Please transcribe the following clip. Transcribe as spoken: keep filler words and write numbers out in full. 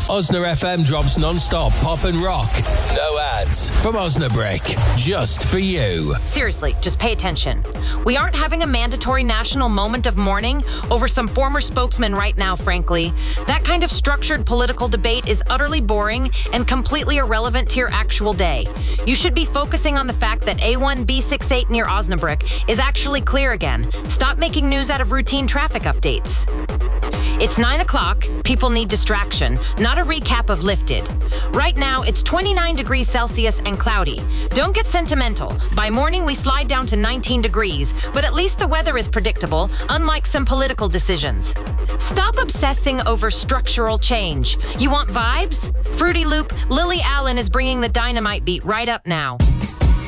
Osna F M drops non-stop pop and rock. No ads. From Osnabrick. Just for you. Seriously, just pay attention. We aren't having a mandatory national moment of mourning over some former spokesman right now, frankly. That kind of structured political debate is utterly boring and completely irrelevant to your actual day. You should be focusing on the fact that A one B sixty-eight near Osnabrick is actually clear again. Stop making news out of routine traffic updates. It's nine o'clock. People need distraction, not a recap of Lifted. Right now, it's twenty-nine degrees Celsius and cloudy. Don't get sentimental. By morning, we slide down to nineteen degrees, but at least the weather is predictable, unlike some political decisions. Stop obsessing over structural change. You want vibes? Fruity Loop, Lily Allen is bringing the dynamite beat right up now.